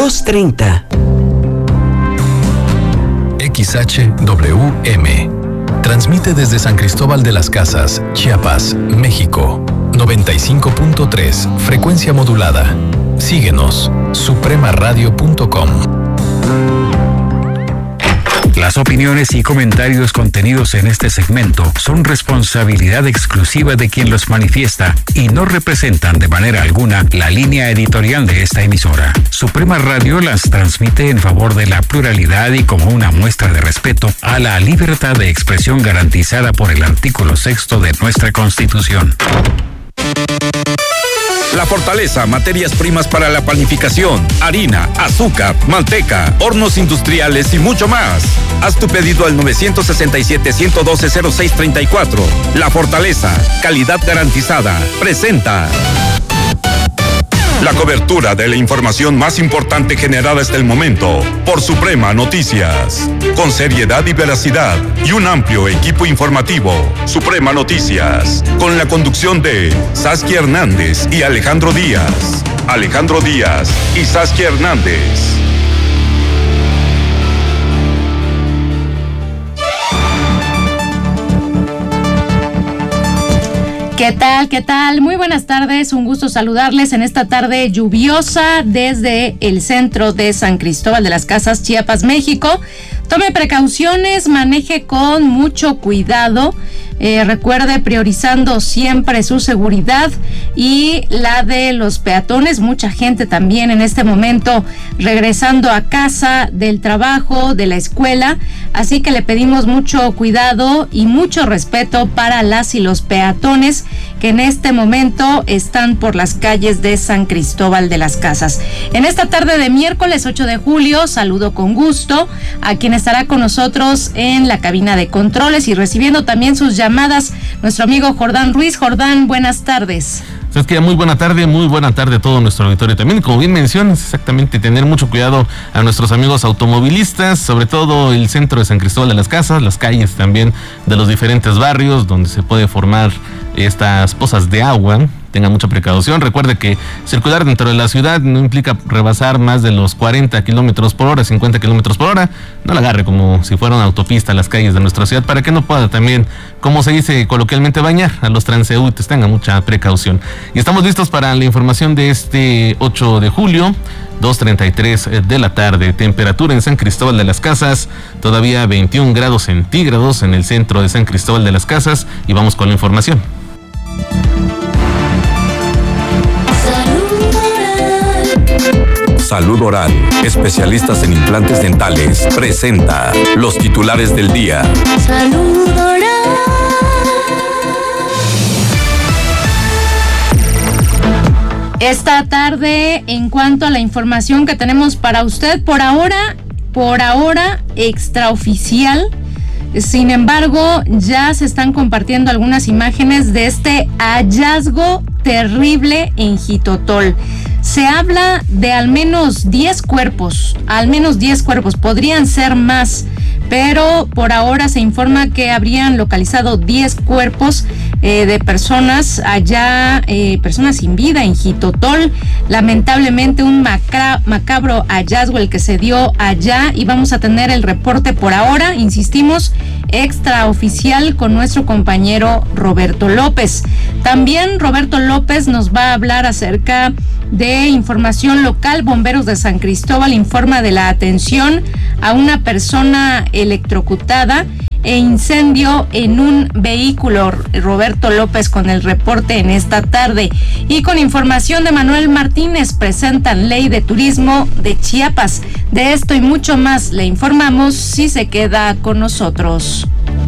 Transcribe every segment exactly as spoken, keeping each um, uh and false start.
dos treinta. X H W M. Transmite desde San Cristóbal de las Casas, Chiapas, México. noventa y cinco punto tres, frecuencia modulada. Síguenos, suprema radio punto com. Las opiniones y comentarios contenidos en este segmento son responsabilidad exclusiva de quien los manifiesta y no representan de manera alguna la línea editorial de esta emisora. Suprema Radio las transmite en favor de la pluralidad y como una muestra de respeto a la libertad de expresión garantizada por el artículo sexto de nuestra Constitución. La Fortaleza, materias primas para la panificación, harina, azúcar, manteca, hornos industriales y mucho más. Haz tu pedido al nueve seis siete, uno uno dos, cero seis tres cuatro. La Fortaleza, calidad garantizada, presenta la cobertura de la información más importante generada hasta el momento por Suprema Noticias. Con seriedad y veracidad y un amplio equipo informativo, Suprema Noticias, con la conducción de Saskia Hernández y Alejandro Díaz. Alejandro Díaz y Saskia Hernández. ¿Qué tal? ¿Qué tal? Muy buenas tardes, un gusto saludarles en esta tarde lluviosa desde el centro de San Cristóbal de las Casas, Chiapas, México. Tome precauciones, maneje con mucho cuidado. Eh, recuerde priorizando siempre su seguridad y la de los peatones. Mucha gente también en este momento regresando a casa del trabajo, de la escuela. Así que le pedimos mucho cuidado y mucho respeto para las y los peatones que en este momento están por las calles de San Cristóbal de las Casas. En esta tarde de miércoles ocho de julio, saludo con gusto a quien estará con nosotros en la cabina de controles y recibiendo también sus llamadas, nuestro amigo Jordán Ruiz. Jordán, buenas tardes. Es que muy buena tarde, muy buena tarde a todo nuestro auditorio también. Como bien mencionas, exactamente, tener mucho cuidado a nuestros amigos automovilistas, sobre todo el centro de San Cristóbal de las Casas, las calles también de los diferentes barrios donde se puede formar estas pozas de agua. Tenga mucha precaución. Recuerde que circular dentro de la ciudad no implica rebasar más de los cuarenta kilómetros por hora, cincuenta kilómetros por hora. No la agarre como si fuera una autopista a las calles de nuestra ciudad para que no pueda también, como se dice coloquialmente, bañar a los transeúntes. Tenga mucha precaución. Y estamos listos para la información de este ocho de julio, dos treinta y tres de la tarde. Temperatura en San Cristóbal de las Casas, todavía veintiún grados centígrados en el centro de San Cristóbal de las Casas. Y vamos con la información. Salud Oral, especialistas en implantes dentales, presenta los titulares del día. Salud Oral. Esta tarde, en cuanto a la información que tenemos para usted, por ahora, por ahora, extraoficial. Sin embargo, ya se están compartiendo algunas imágenes de este hallazgo terrible en Jitotol. Se habla de al menos diez cuerpos, al menos diez cuerpos, podrían ser más, pero por ahora se informa que habrían localizado diez cuerpos eh, de personas allá, eh, personas sin vida en Jitotol. Lamentablemente un macra, macabro hallazgo el que se dio allá y vamos a tener el reporte por ahora, insistimos, extraoficial con nuestro compañero Roberto López. También Roberto López nos va a hablar acerca de información local. Bomberos de San Cristóbal informa de la atención a una persona electrocutada e incendio en un vehículo. Roberto López con el reporte en esta tarde. Y con información de Manuel Martínez, presentan Ley de Turismo de Chiapas. De esto y mucho más le informamos si se queda con nosotros.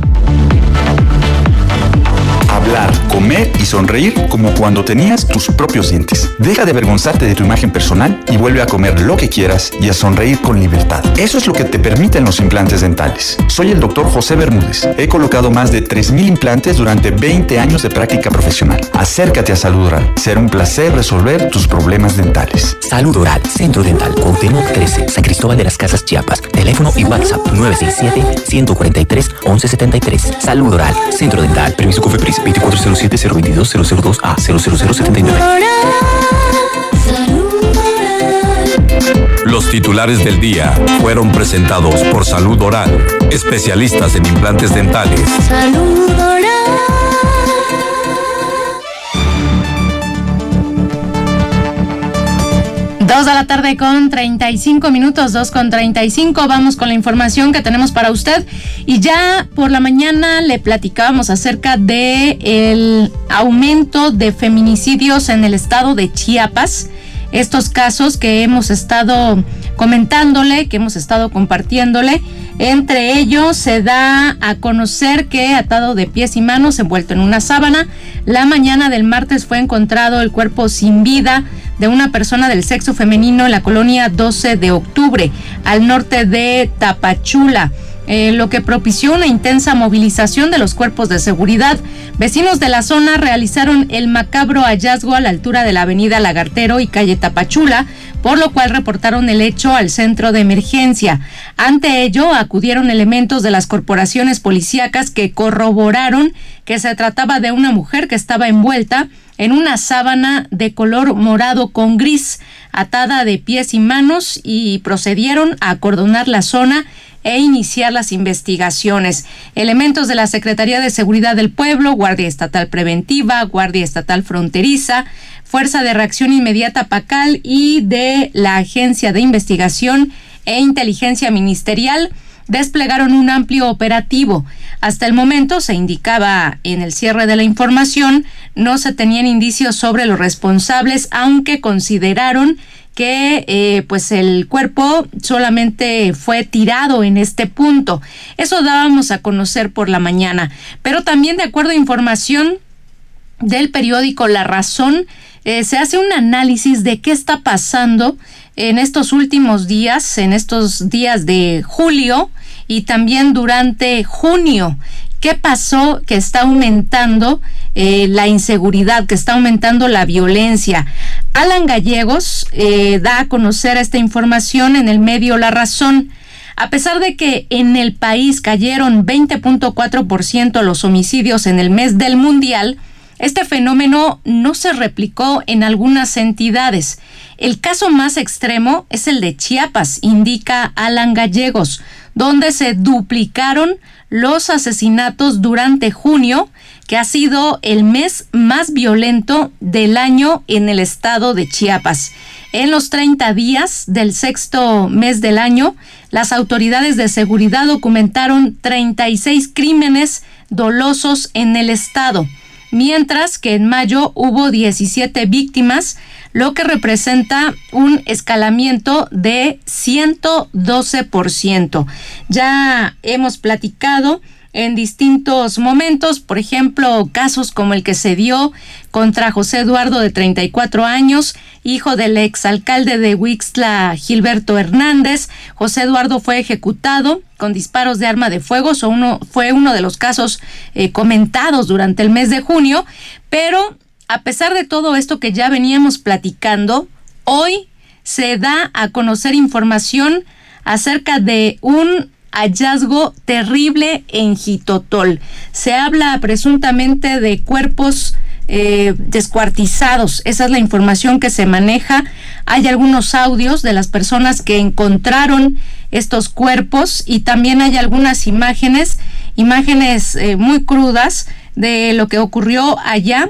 Hablar, comer y sonreír como cuando tenías tus propios dientes. Deja de avergonzarte de tu imagen personal y vuelve a comer lo que quieras y a sonreír con libertad. Eso es lo que te permiten los implantes dentales. Soy el doctor José Bermúdez. He colocado más de tres mil implantes durante veinte años de práctica profesional. Acércate a Salud Oral. Será un placer resolver tus problemas dentales. Salud Oral, Centro Dental, Cuauhtémoc trece, San Cristóbal de las Casas, Chiapas. Teléfono y WhatsApp nueve seis siete, uno cuatro tres, once setenta y tres. Salud Oral, Centro Dental. Permiso COFEPRIS veinticuatro cero siete, cero veintidós, cero cero dos A, cero cero cero setenta y nueve. Los titulares del día fueron presentados por Salud Oral, especialistas en implantes dentales. Salud Oral. Dos de la tarde con treinta y cinco minutos, dos con treinta y cinco. Vamos con la información que tenemos para usted. Y ya por la mañana le platicábamos acerca de el aumento de feminicidios en el estado de Chiapas. Estos casos que hemos estado comentándole, que hemos estado compartiéndole. Entre ellos se da a conocer que atado de pies y manos, envuelto en una sábana, la mañana del martes fue encontrado el cuerpo sin vida de una persona del sexo femenino en la colonia doce de octubre, al norte de Tapachula. Eh, lo que propició una intensa movilización de los cuerpos de seguridad. Vecinos de la zona realizaron el macabro hallazgo a la altura de la avenida Lagartero y calle Tapachula, por lo cual reportaron el hecho al centro de emergencia. Ante ello, acudieron elementos de las corporaciones policíacas que corroboraron que se trataba de una mujer que estaba envuelta en una sábana de color morado con gris, atada de pies y manos, y procedieron a acordonar la zona e iniciar las investigaciones. Elementos de la Secretaría de Seguridad del Pueblo, Guardia Estatal Preventiva, Guardia Estatal Fronteriza, Fuerza de Reacción Inmediata PACAL y de la Agencia de Investigación e Inteligencia Ministerial desplegaron un amplio operativo. Hasta el momento, se indicaba en el cierre de la información, no se tenían indicios sobre los responsables, aunque consideraron que eh, pues el cuerpo solamente fue tirado en este punto. Eso dábamos a conocer por la mañana. Pero también, de acuerdo a información del periódico La Razón, eh, se hace un análisis de qué está pasando en estos últimos días, en estos días de julio y también durante junio. ¿Qué pasó? Que está aumentando eh, la inseguridad, que está aumentando la violencia. Alan Gallegos eh, da a conocer esta información en el medio La Razón. A pesar de que en el país cayeron veinte punto cuatro por ciento los homicidios en el mes del Mundial, este fenómeno no se replicó en algunas entidades. El caso más extremo es el de Chiapas, indica Alan Gallegos, donde se duplicaron los asesinatos durante junio, que ha sido el mes más violento del año en el estado de Chiapas. En los treinta días del sexto mes del año, las autoridades de seguridad documentaron treinta y seis crímenes dolosos en el estado, mientras que en mayo hubo diecisiete víctimas, lo que representa un escalamiento de ciento doce por ciento. Ya hemos platicado en distintos momentos, por ejemplo, casos como el que se dio contra José Eduardo, de treinta y cuatro años, hijo del exalcalde de Huixtla, Gilberto Hernández. José Eduardo fue ejecutado con disparos de arma de fuego. So uno, fue uno de los casos eh, comentados durante el mes de junio, pero a pesar de todo esto que ya veníamos platicando, hoy se da a conocer información acerca de un hallazgo terrible en Jitotol. Se habla presuntamente de cuerpos eh, descuartizados. Esa es la información que se maneja. Hay algunos audios de las personas que encontraron estos cuerpos y también hay algunas imágenes, imágenes eh, muy crudas de lo que ocurrió allá.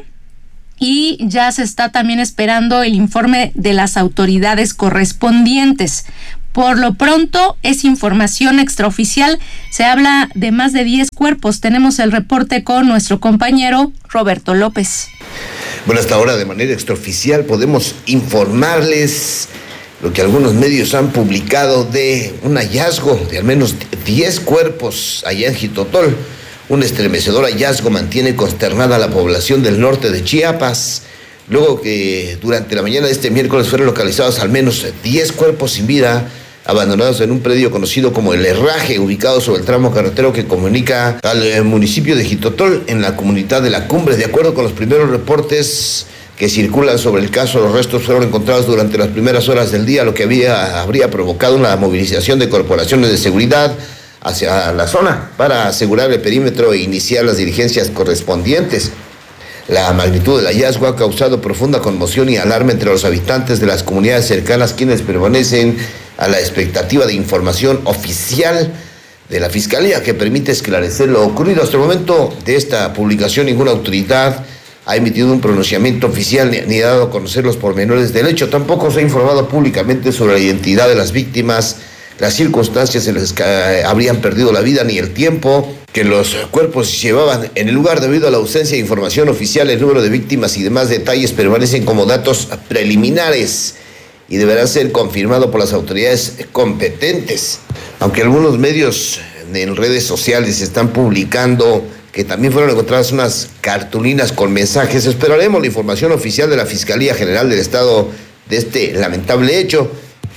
Y ya se está también esperando el informe de las autoridades correspondientes. Por lo pronto, es información extraoficial. Se habla de más de diez cuerpos. Tenemos el reporte con nuestro compañero Roberto López. Bueno, hasta ahora, de manera extraoficial, podemos informarles lo que algunos medios han publicado de un hallazgo de al menos diez cuerpos allá en Jitotol. Un estremecedor hallazgo mantiene consternada a la población del norte de Chiapas, luego que durante la mañana de este miércoles fueron localizados al menos diez cuerpos sin vida, abandonados en un predio conocido como El Herraje, ubicado sobre el tramo carretero que comunica al municipio de Jitotol en la comunidad de La Cumbre. De acuerdo con los primeros reportes que circulan sobre el caso, los restos fueron encontrados durante las primeras horas del día, lo que había, habría provocado una movilización de corporaciones de seguridad hacia la zona para asegurar el perímetro e iniciar las diligencias correspondientes. La magnitud del hallazgo ha causado profunda conmoción y alarma entre los habitantes de las comunidades cercanas, quienes permanecen a la expectativa de información oficial de la Fiscalía que permite esclarecer lo ocurrido. Hasta el momento de esta publicación, ninguna autoridad ha emitido un pronunciamiento oficial ni, ni ha dado a conocer los pormenores del hecho. Tampoco se ha informado públicamente sobre la identidad de las víctimas, las circunstancias en las que eh, habrían perdido la vida, ni el tiempo que los cuerpos llevaban en el lugar. Debido a la ausencia de información oficial, el número de víctimas y demás detalles permanecen como datos preliminares y deberá ser confirmado por las autoridades competentes. Aunque algunos medios en redes sociales están publicando que también fueron encontradas unas cartulinas con mensajes, esperaremos la información oficial de la Fiscalía General del Estado de este lamentable hecho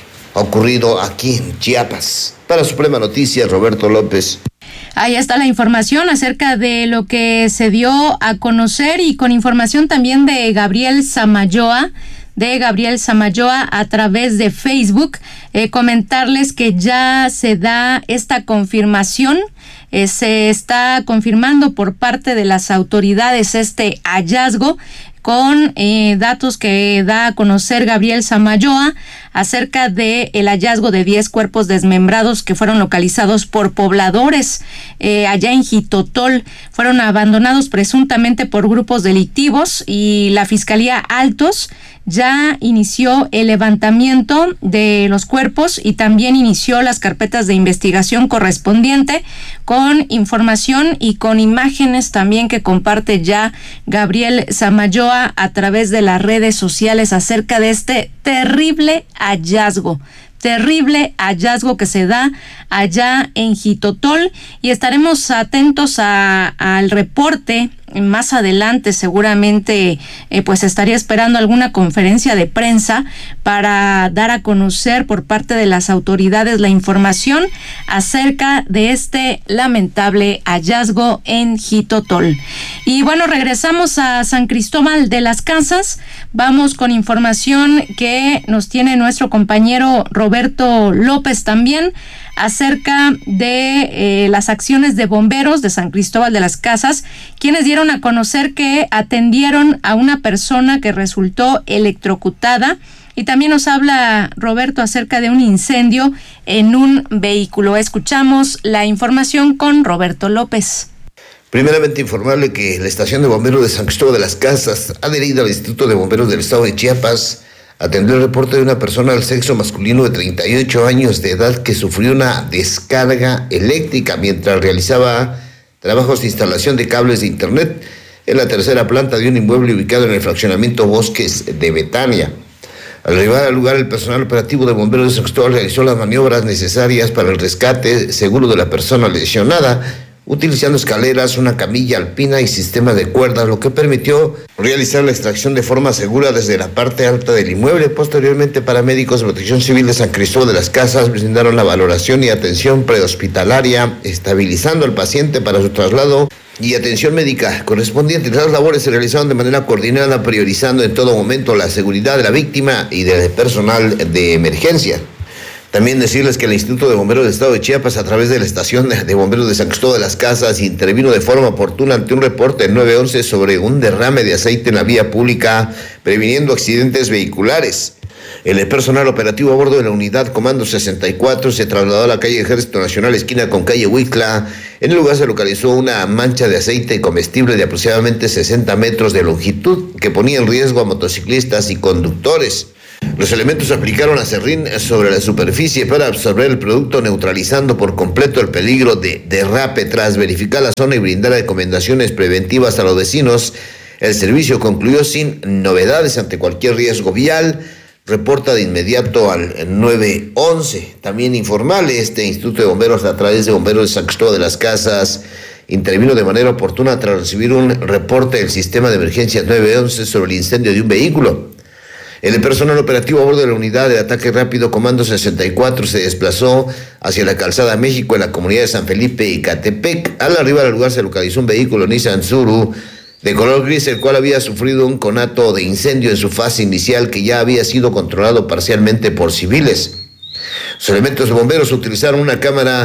ocurrido aquí en Chiapas. Para Suprema Noticias, Roberto López. Ahí está la información acerca de lo que se dio a conocer y con información también de Gabriel Samayoa, de Gabriel Samayoa a través de Facebook. Eh, comentarles que ya se da esta confirmación, eh, se está confirmando por parte de las autoridades este hallazgo con eh, datos que da a conocer Gabriel Samayoa acerca de el hallazgo de diez cuerpos desmembrados que fueron localizados por pobladores eh, allá en Jitotol. Fueron abandonados presuntamente por grupos delictivos y la Fiscalía Altos ya inició el levantamiento de los cuerpos y también inició las carpetas de investigación correspondiente con información y con imágenes también que comparte ya Gabriel Samayoa a través de las redes sociales acerca de este terrible hallazgo. Terrible hallazgo que se da allá en Jitotol y estaremos atentos a, al reporte. Más adelante seguramente eh, pues estaría esperando alguna conferencia de prensa para dar a conocer por parte de las autoridades la información acerca de este lamentable hallazgo en Jitotol. Y bueno, regresamos a San Cristóbal de las Casas. Vamos con información que nos tiene nuestro compañero Roberto López también acerca de eh, las acciones de bomberos de San Cristóbal de las Casas, quienes dieron a conocer que atendieron a una persona que resultó electrocutada. Y también nos habla Roberto acerca de un incendio en un vehículo. Escuchamos la información con Roberto López. Primeramente informarle que la estación de bomberos de San Cristóbal de las Casas, adherida al Instituto de Bomberos del Estado de Chiapas, atendió el reporte de una persona del sexo masculino de treinta y ocho años de edad que sufrió una descarga eléctrica mientras realizaba trabajos de instalación de cables de internet en la tercera planta de un inmueble ubicado en el fraccionamiento Bosques de Betania. Al arribar al lugar, el personal operativo de bomberos de San Cristóbal realizó las maniobras necesarias para el rescate seguro de la persona lesionada, utilizando escaleras, una camilla alpina y sistema de cuerdas, lo que permitió realizar la extracción de forma segura desde la parte alta del inmueble. Posteriormente, paramédicos de Protección Civil de San Cristóbal de las Casas brindaron la valoración y atención prehospitalaria, estabilizando al paciente para su traslado y atención médica correspondiente. Las labores se realizaron de manera coordinada, priorizando en todo momento la seguridad de la víctima y del personal de emergencia. También decirles que el Instituto de Bomberos del Estado de Chiapas, a través de la estación de bomberos de San Cristóbal de las Casas, intervino de forma oportuna ante un reporte del nueve once sobre un derrame de aceite en la vía pública, previniendo accidentes vehiculares. El personal operativo a bordo de la unidad Comando sesenta y cuatro se trasladó a la calle Ejército Nacional, esquina con calle Huixtla. En el lugar se localizó una mancha de aceite comestible de aproximadamente sesenta metros de longitud que ponía en riesgo a motociclistas y conductores. Los elementos aplicaron acerrín sobre la superficie para absorber el producto, neutralizando por completo el peligro de derrape. Tras verificar la zona y brindar recomendaciones preventivas a los vecinos, el servicio concluyó sin novedades ante cualquier riesgo vial. Reporta de inmediato al nueve once. También informarle, este Instituto de Bomberos, a través de Bomberos de San Cristóbal de las Casas, intervino de manera oportuna tras recibir un reporte del sistema de emergencias nueve once sobre el incendio de un vehículo. El personal operativo a bordo de la unidad de ataque rápido Comando sesenta y cuatro se desplazó hacia la calzada México en la comunidad de San Felipe y Catepec. Al arribar al lugar se localizó un vehículo Nissan Tsuru de color gris, el cual había sufrido un conato de incendio en su fase inicial, que ya había sido controlado parcialmente por civiles. Los elementos de bomberos utilizaron una cámara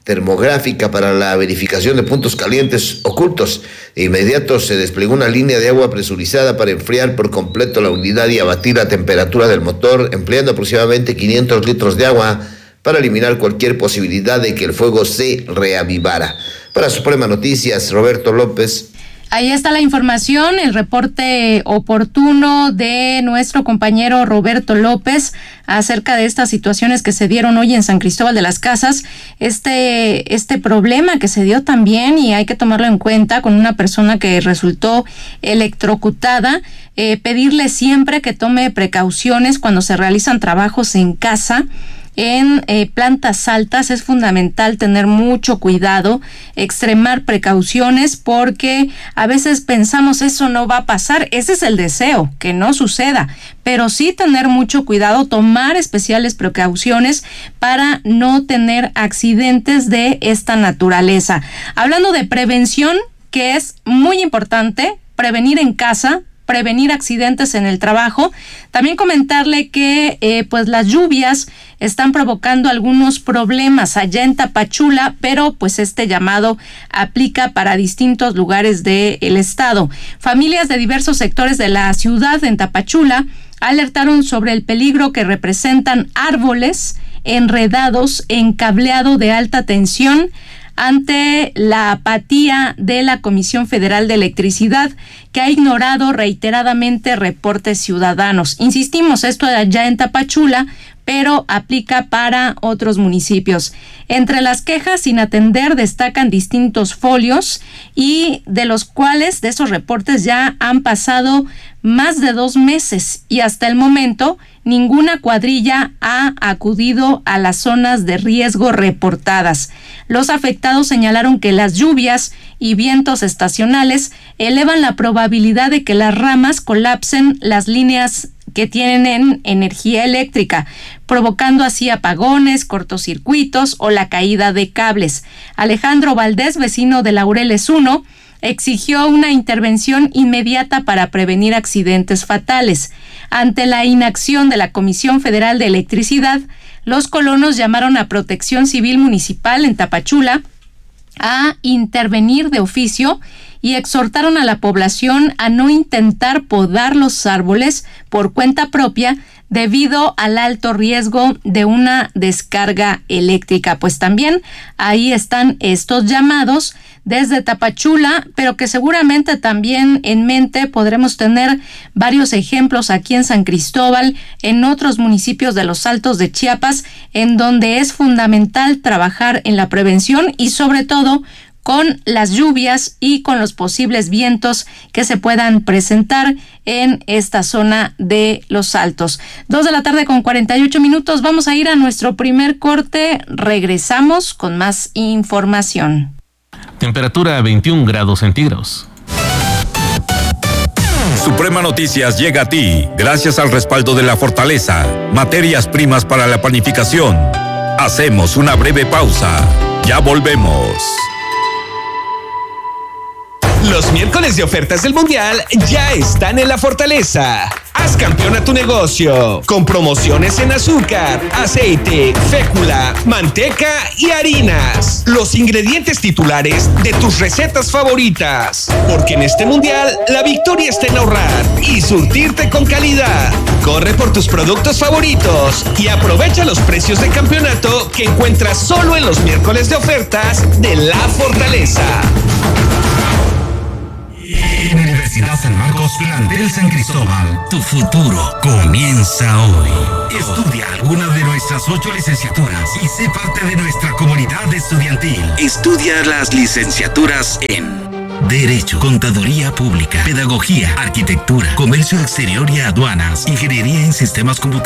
termográfica para la verificación de puntos calientes ocultos. De inmediato se desplegó una línea de agua presurizada para enfriar por completo la unidad y abatir la temperatura del motor, empleando aproximadamente quinientos litros de agua para eliminar cualquier posibilidad de que el fuego se reavivara. Para Suprema Noticias, Roberto López. Ahí está la información, el reporte oportuno de nuestro compañero Roberto López acerca de estas situaciones que se dieron hoy en San Cristóbal de las Casas. Este, este problema que se dio también, y hay que tomarlo en cuenta, con una persona que resultó electrocutada. Eh, pedirle siempre que tome precauciones cuando se realizan trabajos en casa. En eh, plantas altas es fundamental tener mucho cuidado, extremar precauciones, porque a veces pensamos eso no va a pasar. Ese es el deseo, que no suceda, pero sí tener mucho cuidado, tomar especiales precauciones para no tener accidentes de esta naturaleza. Hablando de prevención, que es muy importante, prevenir en casa, prevenir accidentes en el trabajo. También comentarle que eh, pues las lluvias están provocando algunos problemas allá en Tapachula, pero pues este llamado aplica para distintos lugares del estado. Familias de diversos sectores de la ciudad en Tapachula alertaron sobre el peligro que representan árboles enredados en cableado de alta tensión ante la apatía de la Comisión Federal de Electricidad, que ha ignorado reiteradamente reportes ciudadanos. Insistimos, esto allá en Tapachula, pero aplica para otros municipios. Entre las quejas sin atender destacan distintos folios, y de los cuales, de esos reportes, ya han pasado más de dos meses y hasta el momento ninguna cuadrilla ha acudido a las zonas de riesgo reportadas. Los afectados señalaron que las lluvias y vientos estacionales elevan la probabilidad de que las ramas colapsen las líneas que tienen energía eléctrica, provocando así apagones, cortocircuitos o la caída de cables. Alejandro Valdés, vecino de Laureles uno, exigió una intervención inmediata para prevenir accidentes fatales. Ante la inacción de la Comisión Federal de Electricidad, los colonos llamaron a Protección Civil Municipal en Tapachula a intervenir de oficio y exhortaron a la población a no intentar podar los árboles por cuenta propia debido al alto riesgo de una descarga eléctrica. Pues también ahí están estos llamados desde Tapachula, pero que seguramente también en mente podremos tener varios ejemplos aquí en San Cristóbal, en otros municipios de los Altos de Chiapas, en donde es fundamental trabajar en la prevención y sobre todo con las lluvias y con los posibles vientos que se puedan presentar en esta zona de los Altos. Dos de la tarde con cuarenta y ocho minutos. Vamos a ir a nuestro primer corte. Regresamos con más información. Temperatura veintiún grados centígrados. Suprema Noticias llega a ti gracias al respaldo de La Fortaleza, materias primas para la panificación. Hacemos una breve pausa. Ya volvemos. Los miércoles de ofertas del Mundial ya están en La Fortaleza. Haz campeón a tu negocio con promociones en azúcar, aceite, fécula, manteca y harinas. Los ingredientes titulares de tus recetas favoritas. Porque en este Mundial la victoria está en ahorrar y surtirte con calidad. Corre por tus productos favoritos y aprovecha los precios de campeonato que encuentras solo en los miércoles de ofertas de La Fortaleza. Universidad San Marcos, plantel San Cristóbal. Tu futuro comienza hoy. Estudia alguna de nuestras ocho licenciaturas y sé parte de nuestra comunidad estudiantil. Estudia las licenciaturas en Derecho, Contaduría Pública, Pedagogía, Arquitectura, Comercio Exterior y Aduanas, Ingeniería en Sistemas Computables,